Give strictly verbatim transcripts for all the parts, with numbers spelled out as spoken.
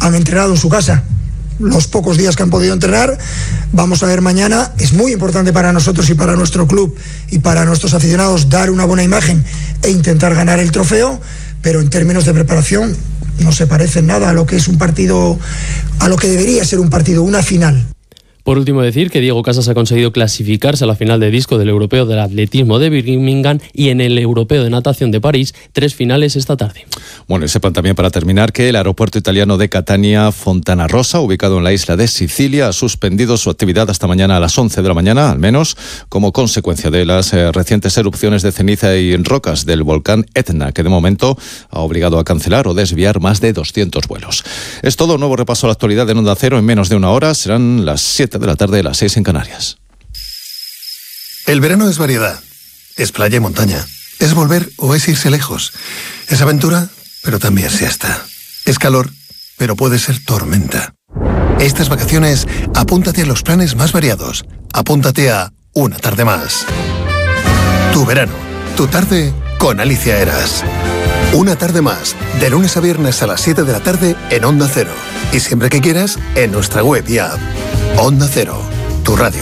han entrenado en su casa. Los pocos días que han podido entrenar, vamos a ver mañana. Es muy importante para nosotros y para nuestro club y para nuestros aficionados dar una buena imagen e intentar ganar el trofeo, pero en términos de preparación no se parece en nada a lo que es un partido, a lo que debería ser un partido, una final. Por último, decir que Diego Casas ha conseguido clasificarse a la final de disco del Europeo del Atletismo de Birmingham y en el Europeo de Natación de París, tres finales esta tarde. Bueno, y sepan también, para terminar, que el aeropuerto italiano de Catania Fontana Rosa, ubicado en la isla de Sicilia, ha suspendido su actividad hasta mañana a las once de la mañana, al menos, como consecuencia de las eh, recientes erupciones de ceniza y rocas del volcán Etna, que de momento ha obligado a cancelar o desviar más de doscientos vuelos. Es todo, un nuevo repaso a la actualidad en Onda Cero en menos de una hora. Serán las siete de la tarde, las seis en Canarias. El verano es variedad, es playa y montaña, es volver o es irse lejos, es aventura, pero también siesta, es calor, pero puede ser tormenta. Estas vacaciones, apúntate a los planes más variados, apúntate a Una Tarde Más. Tu verano, tu tarde con Alicia Eras. Una Tarde Más, de lunes a viernes a las siete de la tarde en Onda Cero. Y siempre que quieras, en nuestra web y app. Onda Cero, tu radio.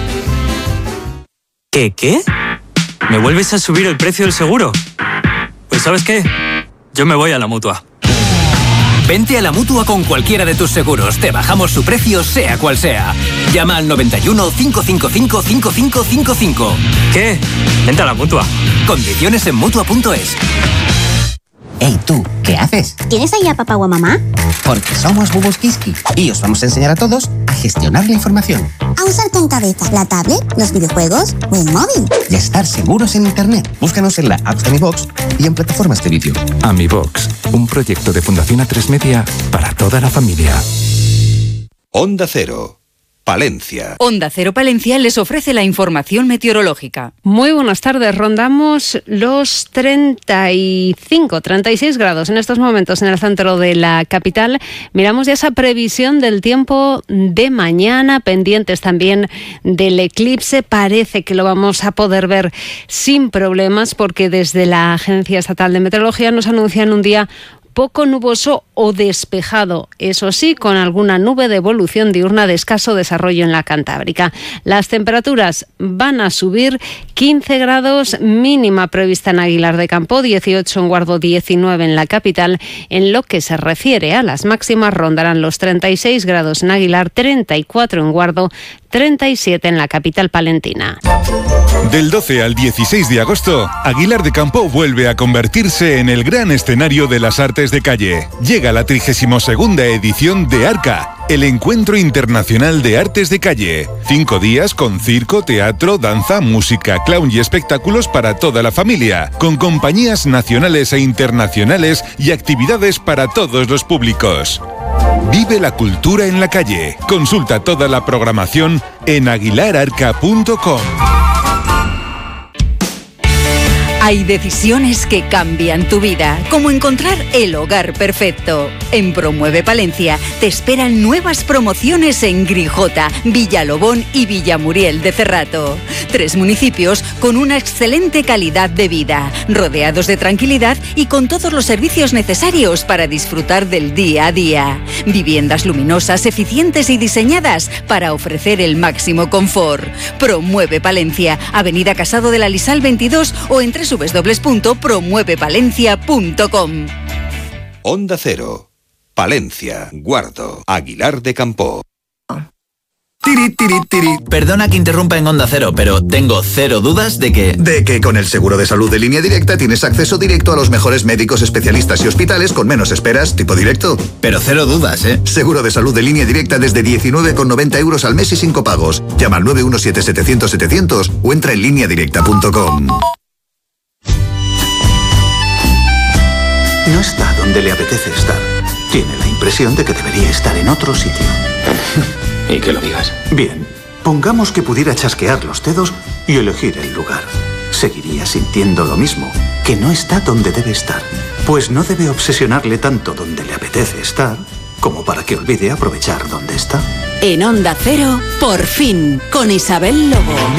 ¿Qué, qué? ¿Me vuelves a subir el precio del seguro? Pues ¿sabes qué? Yo me voy a la Mutua. Vente a la Mutua con cualquiera de tus seguros. Te bajamos su precio, sea cual sea. Llama al noventa y uno, cinco cinco cinco, cinco cinco cinco cinco. ¿Qué? Vente a la Mutua. Condiciones en Mutua punto es. Hey, tú, ¿qué haces? ¿Tienes ahí a papá o a mamá? Porque somos Bubus Kiski y os vamos a enseñar a todos a gestionar la información. A usar con cabeza la tablet, los videojuegos o el móvil. Y a estar seguros en internet. Búscanos en la app de Mi Box y en plataformas de vídeo. A Mi Box, un proyecto de Fundación A tres Media para toda la familia. Onda Cero. Palencia. Onda Cero Palencia les ofrece la información meteorológica. Muy buenas tardes. Rondamos los treinta y cinco, treinta y seis grados en estos momentos en el centro de la capital. Miramos ya esa previsión del tiempo de mañana, pendientes también del eclipse. Parece que lo vamos a poder ver sin problemas porque desde la Agencia Estatal de Meteorología nos anuncian un día poco nuboso o despejado, eso sí, con alguna nube de evolución diurna de escaso desarrollo en la Cantábrica. Las temperaturas van a subir, quince grados mínima prevista en Aguilar de Campo, dieciocho en Guardo, diecinueve en la capital. En lo que se refiere a las máximas, rondarán los treinta y seis grados en Aguilar, treinta y cuatro en Guardo, treinta y siete en la capital palentina. Del doce al dieciséis de agosto, Aguilar de Campo vuelve a convertirse en el gran escenario de las artes de calle. Llega la trigésima segunda edición de ARCA, el Encuentro Internacional de Artes de Calle. Cinco días con circo, teatro, danza, música, clown y espectáculos para toda la familia, con compañías nacionales e internacionales y actividades para todos los públicos. Vive la cultura en la calle. Consulta toda la programación en aguilar arca punto com. Hay decisiones que cambian tu vida, como encontrar el hogar perfecto. En Promueve Palencia te esperan nuevas promociones en Grijota, Villalobón y Villamuriel de Cerrato. Tres municipios con una excelente calidad de vida, rodeados de tranquilidad y con todos los servicios necesarios para disfrutar del día a día. Viviendas luminosas, eficientes y diseñadas para ofrecer el máximo confort. Promueve Palencia, Avenida Casado de la Lisal veintidós o en doble u doble u doble u punto promueve palencia punto com. Onda Cero. Palencia, Guardo, Aguilar de Campo. Tiri, tiri, tiri. Perdona que interrumpa en Onda Cero, pero tengo cero dudas de que... De que con el seguro de salud de Línea Directa tienes acceso directo a los mejores médicos, especialistas y hospitales con menos esperas, tipo directo. Pero cero dudas, ¿eh? Seguro de salud de Línea Directa desde diecinueve con noventa euros al mes y cinco pagos. Llama al nueve uno siete setecientos setecientos o entra en línea directa punto com. No está donde le apetece estar. Tiene la impresión de que debería estar en otro sitio. Y que lo digas. Bien, pongamos que pudiera chasquear los dedos y elegir el lugar. Seguiría sintiendo lo mismo, que no está donde debe estar. Pues no debe obsesionarle tanto donde le apetece estar, como para que olvide aprovechar donde está. En Onda Cero, por fin, con Isabel Lobo.